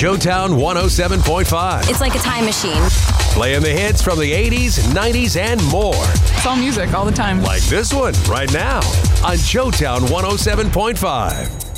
Showtown 107.5. It's like a time machine. Playing the hits from the 80s, 90s, and more. It's all music all the time. Like this one right now on Showtown 107.5.